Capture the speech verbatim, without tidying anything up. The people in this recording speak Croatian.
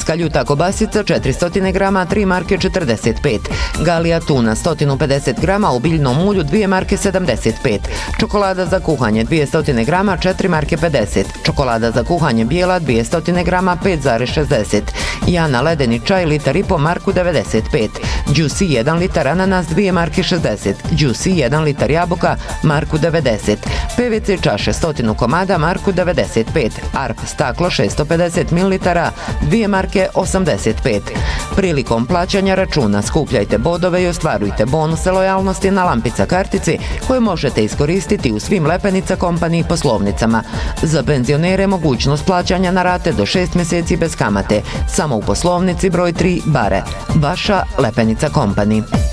Srpska ljuta kobasica četiristo grama tri marke četrdeset pet, Galija tuna sto pedeset grama u biljnom ulju dvije marke sedamdeset pet, čokolada za kuhanje dvjesto grama četiri marke pedeset, čokolada za kuhanje bijela dvjesto grama pet zarez šezdeset, Jana ledeni čaj litar i po marku devedeset pet, Juicy jedan litar ananas dvije marke šezdeset, Juicy jedan litar jabuka marku devedeset, P V C čaše sto komada marku devedeset pet, Arp staklo šesto pedeset mililitara dvije marke osamdeset pet. Prilikom plaćanja računa skupljajte bodove i ostvarujte bonuse lojalnosti na Lampica kartici koje možete iskoristiti u svim Lepenica Company poslovnicama. Za penzionere mogućnost plaćanja na rate do šest mjeseci bez kamate, samo u poslovnici broj tri Bare. Vaša Lepenica Company.